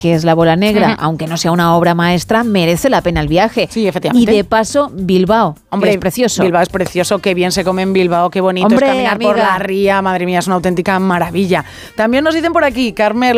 que es La Bola Negra, aunque no sea una obra maestra, merece la pena el viaje. Sí, efectivamente. Y de paso, Bilbao, hombre, que es precioso. Bilbao es precioso, qué bien se come en Bilbao, qué bonito hombre, es caminar amiga. por la ría, madre mía, es una auténtica maravilla. También nos dicen por aquí, Carmel,